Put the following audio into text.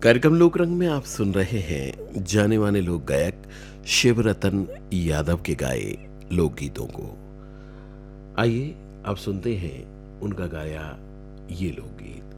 कार्यक्रम लोक रंग में आप सुन रहे हैं जाने माने लोक गायक शिवरतन यादव के गाए लोकगीतों को। आइए अब सुनते हैं उनका गाया ये लोकगीत।